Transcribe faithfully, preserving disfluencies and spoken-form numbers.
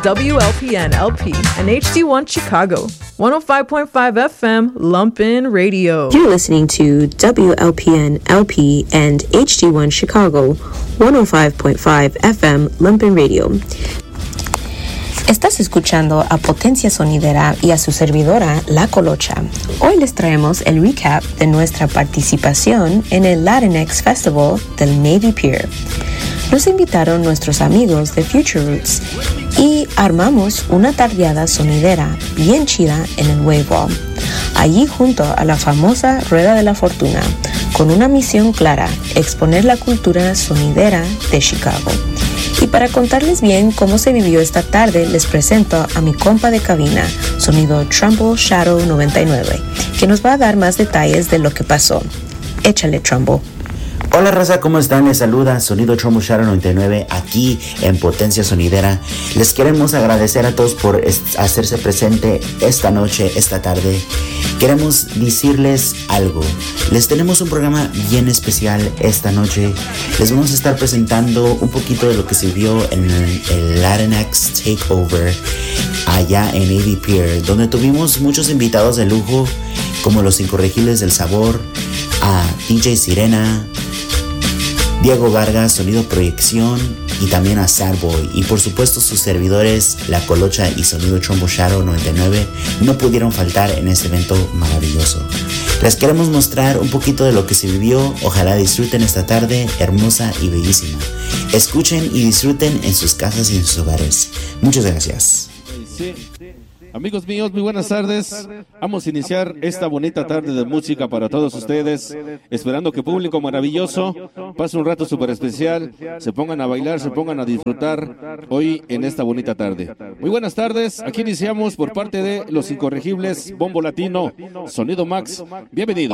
W L P N L P and H D one Chicago, one oh five point five F M Lumpin Radio. You're listening to W L P N L P and H D one Chicago, one oh five point five F M Lumpin Radio. Estás escuchando a Potencia Sonidera y a su servidora, La Colocha. Hoy les traemos el recap de nuestra participación en el Latinx Festival del Navy Pier. Nos invitaron nuestros amigos de Future Roots y armamos una tardeada sonidera bien chida en el Wave Wall, allí junto a la famosa Rueda de la Fortuna, con una misión clara: exponer la cultura sonidera de Chicago. Y para contarles bien cómo se vivió esta tarde, les presento a mi compa de cabina, sonido Trumbull Shadow noventa y nueve, que nos va a dar más detalles de lo que pasó. Échale, Trumbull. Hola raza, ¿cómo están? Les saluda Sonido Trumbull Shadow noventa y nueve aquí en Potencia Sonidera. Les queremos agradecer a todos por est- hacerse presente esta noche, esta tarde. Queremos decirles algo. Les tenemos un programa bien especial esta noche. Les vamos a estar presentando un poquito de lo que se vio en el, el Latinx Takeover allá en Navy Pier, donde tuvimos muchos invitados de lujo, como los Incorregibles del Sabor, a D J Sirena, Diego Vargas, Sonido Proyección, y también a Sad Boy. Y por supuesto sus servidores, La Colocha y Sonido Trumbull Shadow noventa y nueve, no pudieron faltar en este evento maravilloso. Les queremos mostrar un poquito de lo que se vivió. Ojalá disfruten esta tarde hermosa y bellísima. Escuchen y disfruten en sus casas y en sus hogares. Muchas gracias. Sí. Amigos míos, muy buenas tardes. Vamos a iniciar esta bonita tarde de música para todos ustedes, esperando que público maravilloso pase un rato súper especial, se pongan a bailar, se pongan a disfrutar hoy en esta bonita tarde. Muy buenas tardes, aquí iniciamos por parte de Los Incorregibles, Bombo Latino, Sonido Max. Bienvenidos.